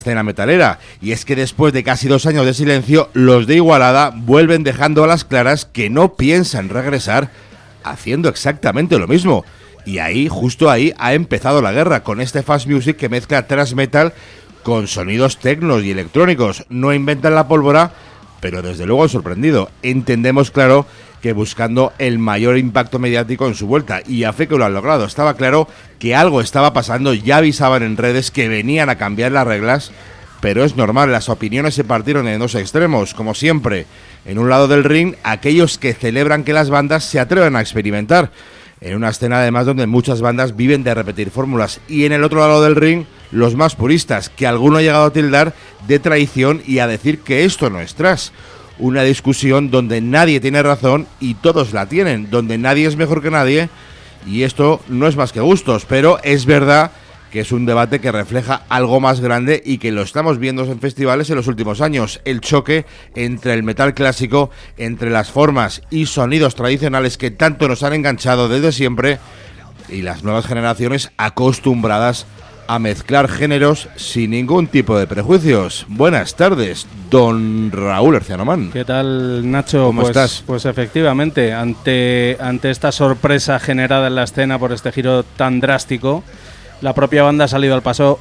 escena metalera, y es que después de casi 2 años de silencio, los de Igualada vuelven dejando a las claras que no piensan regresar haciendo exactamente lo mismo. Y ahí, justo ahí, ha empezado la guerra, con este fast music que mezcla thrash metal con sonidos tecnos y electrónicos. No inventan la pólvora, pero desde luego han sorprendido. Entendemos, claro, que buscando el mayor impacto mediático en su vuelta, y a fe que lo han logrado. Estaba claro que algo estaba pasando, ya avisaban en redes que venían a cambiar las reglas, pero es normal, las opiniones se partieron en 2 extremos, como siempre. En un lado del ring, aquellos que celebran que las bandas se atrevan a experimentar, en una escena además donde muchas bandas viven de repetir fórmulas, y en el otro lado del ring, los más puristas, que alguno ha llegado a tildar de traición y a decir que esto no es thrash. Una discusión donde nadie tiene razón y todos la tienen, donde nadie es mejor que nadie, y esto no es más que gustos, pero es verdad que es un debate que refleja algo más grande y que lo estamos viendo en festivales en los últimos años, el choque entre el metal clásico, entre las formas y sonidos tradicionales que tanto nos han enganchado desde siempre, y las nuevas generaciones acostumbradas a mezclar géneros sin ningún tipo de prejuicios. Buenas tardes, don Raúl Ercianomán. ¿Qué tal, Nacho? ¿Cómo estás? Pues efectivamente, ante esta sorpresa generada en la escena por este giro tan drástico, la propia banda ha salido al paso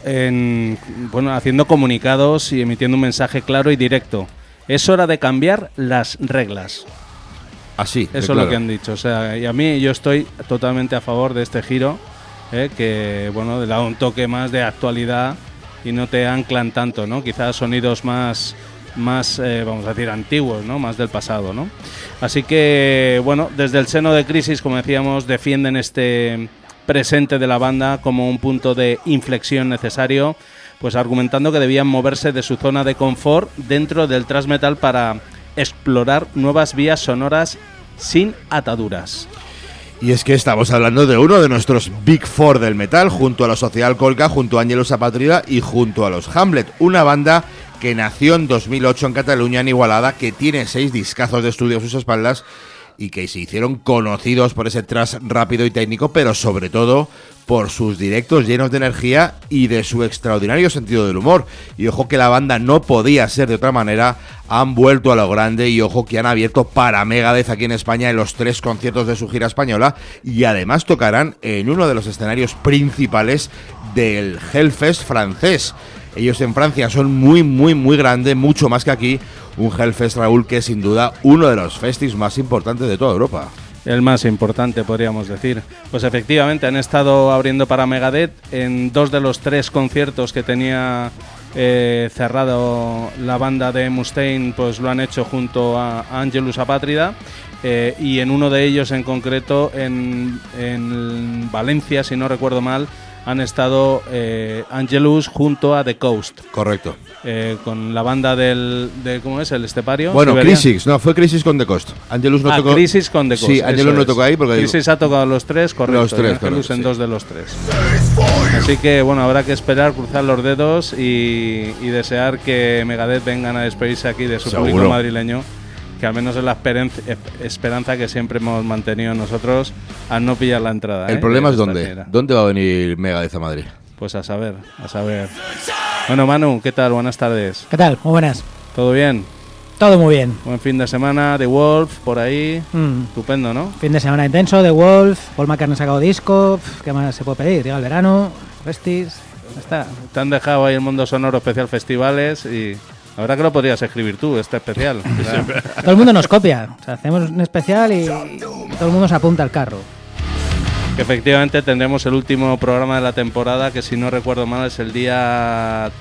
haciendo comunicados y emitiendo un mensaje claro y directo. Es hora de cambiar las reglas. Así, eso es lo que han dicho. O sea, y a mí yo estoy totalmente a favor de este giro. Que le da un toque más de actualidad y no te anclan tanto, ¿no? Quizás sonidos más vamos a decir antiguos, ¿no? Más del pasado, ¿no? Así que, desde el seno de Crisis, como decíamos, defienden este presente de la banda como un punto de inflexión necesario, pues argumentando que debían moverse de su zona de confort dentro del thrash metal para explorar nuevas vías sonoras sin ataduras. Y es que estamos hablando de uno de nuestros Big Four del metal, junto a la Sociedad Alcohólica, junto a Angelus Apátrida y junto a los Hamlet, una banda que nació en 2008 en Cataluña, en Igualada, que tiene 6 discazos de estudio a sus espaldas y que se hicieron conocidos por ese thrash rápido y técnico, pero sobre todo por sus directos llenos de energía y de su extraordinario sentido del humor. Y ojo que la banda no podía ser de otra manera, han vuelto a lo grande, y ojo que han abierto para Megadeth aquí en España en los 3 conciertos de su gira española, y además tocarán en uno de los escenarios principales del Hellfest francés. Ellos en Francia son muy, muy, muy grandes, mucho más que aquí. Un Hellfest, Raúl, que es sin duda uno de los festis más importantes de toda Europa. El más importante, podríamos decir. Pues efectivamente han estado abriendo para Megadeth en 2 de los 3 conciertos que tenía cerrado la banda de Mustaine, pues lo han hecho junto a Angelus Apátrida, y en uno de ellos en concreto, en Valencia, si no recuerdo mal, han estado Angelus junto a The Coast. Correcto. Con la banda ¿cómo es? El Estepario. Bueno, Crisis, no, fue Crisis con The Coast. Angelus no tocó. Crisis con The Coast. Sí, Angelus no tocó ahí porque Crisis ha tocado los 3, correcto. Los 3, Angelus correcto, en sí. 2 de los 3. Así que habrá que esperar, cruzar los dedos y desear que Megadeth vengan a despedirse aquí de su público madrileño, que al menos es la esperanza que siempre hemos mantenido nosotros al no pillar la entrada. El problema es ¿dónde va a venir Megadeth a Madrid? Pues a saber. Bueno, Manu, ¿qué tal? Buenas tardes. ¿Qué tal? Muy buenas. ¿Todo bien? Todo muy bien. Buen fin de semana, The Wolf, por ahí. Estupendo, ¿no? Fin de semana intenso, The Wolf, Paul McCartney ha sacado disco. ¿Qué más se puede pedir? Llega el verano, Restis, ya está. Te han dejado ahí el Mundo Sonoro especial festivales y... La verdad que lo podrías escribir tú, este especial. Todo el mundo nos copia. O sea, hacemos un especial y todo el mundo se apunta al carro. Que efectivamente tendremos el último programa de la temporada, que si no recuerdo mal es el día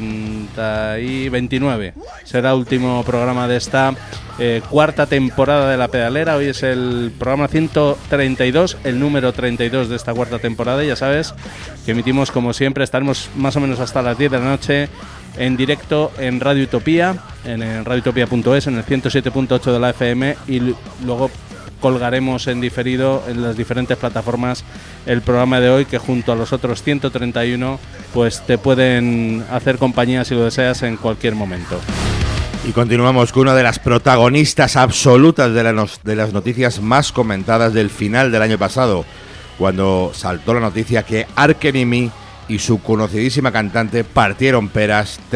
29. Será el último programa de esta cuarta temporada de La Pedalera. Hoy es el programa 132, el número 32 de esta cuarta temporada. Y ya sabes que emitimos como siempre, estaremos más o menos hasta las 10 de la noche en directo en Radio Utopía, en radioutopia.es, en el 107.8 de la FM, y luego colgaremos en diferido en las diferentes plataformas el programa de hoy, que junto a los otros 131 pues te pueden hacer compañía si lo deseas en cualquier momento. Y continuamos con una de las protagonistas absolutas de las noticias más comentadas del final del año pasado, cuando saltó la noticia que Arch Enemy y su conocidísima cantante partieron peras